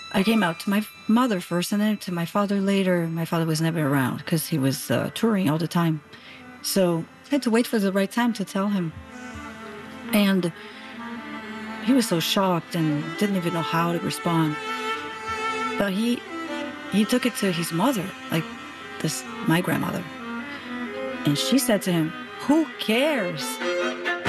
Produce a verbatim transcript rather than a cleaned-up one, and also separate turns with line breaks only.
I came out to my mother first and then to my father later. My father was never around because he was uh, touring all the time. So I had to wait for the right time to tell him. And he was so shocked and didn't even know how to respond. But he he took it to his mother, like this, my grandmother. And she said to him, "Who cares?"